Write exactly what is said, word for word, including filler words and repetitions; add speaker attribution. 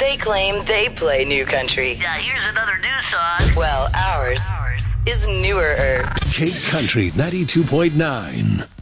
Speaker 1: They claim they play new country.
Speaker 2: Yeah, here's another new song.
Speaker 1: Well, ours is newer.
Speaker 3: Cape Country ninety-two point nine.